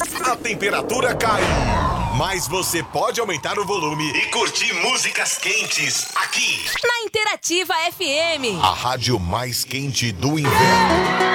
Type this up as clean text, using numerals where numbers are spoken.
A temperatura cai, mas você pode aumentar o volume e curtir músicas quentes aqui na Interativa FM. A rádio mais quente do inverno.